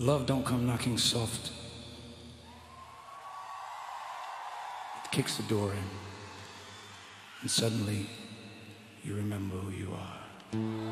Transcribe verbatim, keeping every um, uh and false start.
Love don't come knocking soft. It kicks the door in, and suddenly you remember who you are.